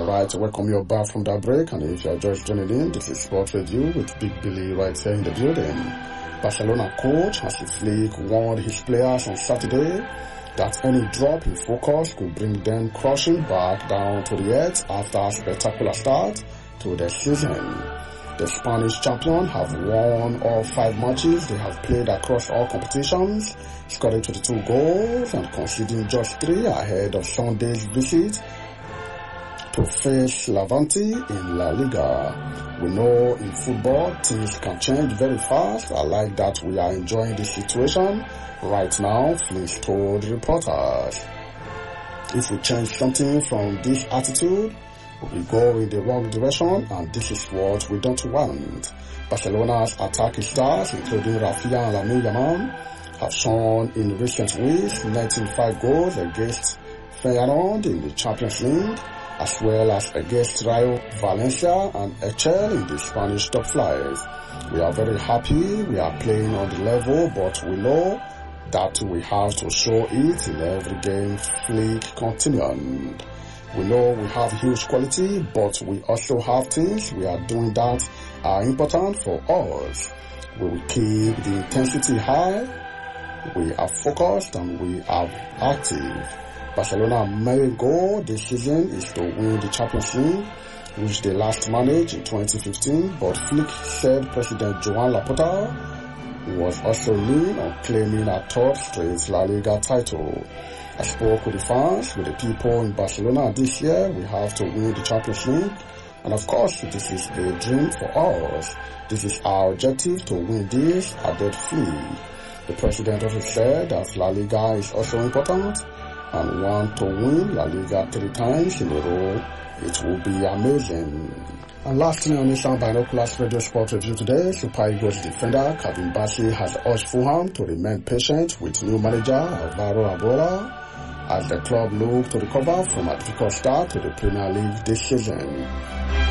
Alright, welcome you back from that break, and if you are just joining in, this is Sport Review with Big Billy right here in the building. Barcelona coach Hansi Flick warned his players on Saturday that any drop in focus could bring them crashing back down to the earth after a spectacular start to the season. The Spanish champion have won all 5 matches they have played across all competitions, scoring 22 goals and conceding just 3 ahead of Sunday's visit to face Levante in La Liga. We know in football things can change very fast. I like that we are enjoying this situation right now, Flick told reporters. If we change something from this attitude, we go in the wrong direction, and this is what we don't want. Barcelona's attacking stars, including Rafinha and Lamine Yamal, have shown in recent weeks 95 goals against Feyenoord in the Champions League, as well as against Rayo Valencia and Elche in the Spanish top flights. We are very happy we are playing on the level, but we know that we have to show it in every game, Flick continued. We know we have huge quality, but we also have things we are doing that are important for us. We will keep the intensity high, we are focused, and we are active. Barcelona's main goal this season is to win the Champions League, which they last managed in 2015, but Flick said President Joan Laporta was also lean on claiming a 3rd straight La Liga title. I spoke with the fans, with the people in Barcelona this year. We have to win the Champions League, and of course this is a dream for us. This is our objective, to win this, added Flick. The president also said that La Liga is also important and want to win La Liga 3 times in a row. It will be amazing. And lastly on this Binoculars Radio Sport Review today, Super Eagles defender Calvin Bassey has urged Fulham to remain patient with new manager Alvaro Arola as the club look to recover from a difficult start to the Premier League this season.